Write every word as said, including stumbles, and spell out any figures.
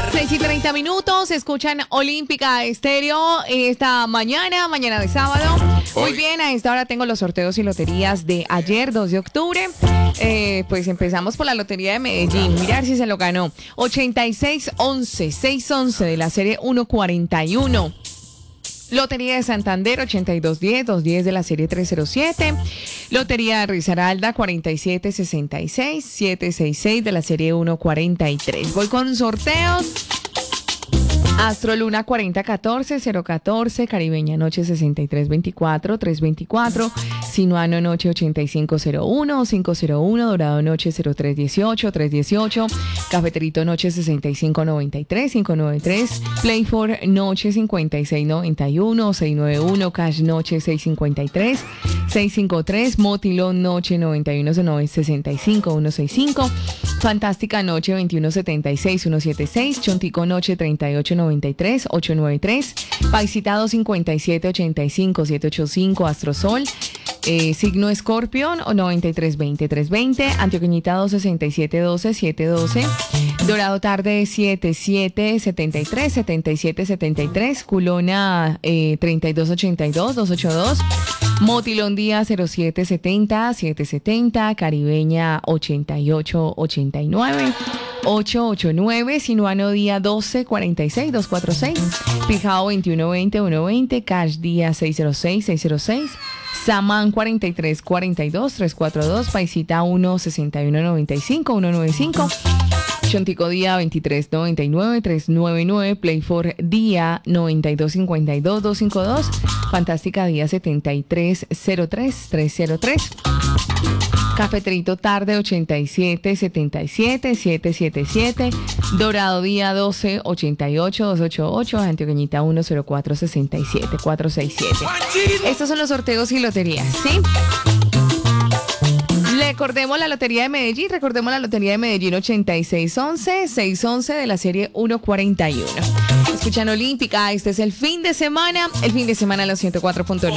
seis y treinta minutos, escuchan Olímpica Estéreo esta mañana, mañana de sábado. Muy bien, a esta hora tengo los sorteos y loterías de ayer, dos de octubre. Eh, pues empezamos por la Lotería de Medellín, mirar si se lo ganó. ochenta y seis once, seiscientos once de la serie ciento cuarenta y uno. Lotería de Santander, ochenta y dos diez, doscientos diez de la serie trescientos siete. Lotería de Risaralda, cuarenta y siete sesenta y seis, setecientos sesenta y seis de la serie ciento cuarenta y tres. Voy con sorteos. Astro Luna cuarenta catorce, cero catorce, Caribeña Noche sesenta y tres veinticuatro, trescientos veinticuatro, Sinuano Noche ochenta y cinco cero uno, quinientos uno, Dorado Noche cero tres dieciocho, trescientos dieciocho, Cafeterito Noche sesenta y cinco noventa y tres, quinientos noventa y tres, Play for Noche cincuenta y seis noventa y uno, seiscientos noventa y uno, Cash Noche seiscientos cincuenta y tres, seiscientos cincuenta y tres, Motilón Noche noventa y uno sesenta y cinco, ciento sesenta y cinco, Fantástica Noche veintiuno setenta y seis, ciento setenta y seis, Chontico Noche treinta y ocho noventa y tres, ochocientos noventa y tres, Paisitado cincuenta y siete ochenta y cinco, setecientos ochenta y cinco, Astrosol, eh, Signo Escorpión noventa y tres veinte, trescientos veinte, Antioqueñita sesenta y siete doce, setecientos doce, Dorado Tarde setenta y siete setenta y tres, setenta y siete setenta y tres, Culona eh, treinta y dos ochenta y dos, doscientos ochenta y dos, Motilón Día cero siete setenta, setecientos setenta, Caribeña ochenta y ocho ochenta y nueve, ochocientos ochenta y nueve, Sinuano Día doce cuarenta y seis, doscientos cuarenta y seis, Pijao veintiuno veinte, ciento veinte, Cash Día seiscientos seis, seiscientos seis, Samán cuarenta y tres cuarenta y dos, trescientos cuarenta y dos, Paisita uno sesenta y uno noventa y cinco, ciento noventa y cinco, Chontico Día veintitrés noventa y nueve, trescientos noventa y nueve, Play for Día noventa y dos cincuenta y dos, doscientos cincuenta y dos, Fantástica Día setenta y tres cero tres, trescientos tres, Cafeterito Tarde ochenta y siete setenta y siete, setecientos setenta y siete, Dorado Día doce ochenta y ocho, doscientos ochenta y ocho, Antioqueñita uno cero cuatro sesenta y siete, cuatrocientos sesenta y siete. Estos son los sorteos y loterías, ¿sí? Recordemos la Lotería de Medellín, recordemos la Lotería de Medellín ochenta y seis once, seiscientos once de la serie ciento cuarenta y uno. Escuchan Olímpica, este es el fin de semana, el fin de semana a los ciento cuatro punto nueve.